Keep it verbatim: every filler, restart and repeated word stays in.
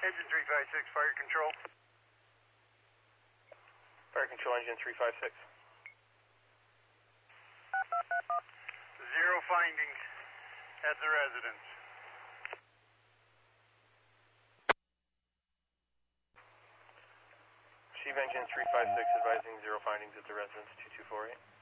Engine three five six, fire control. Fire control, engine three five six. Zero findings at the residence. Chief engine three five six advising zero findings at the residence two two four eight.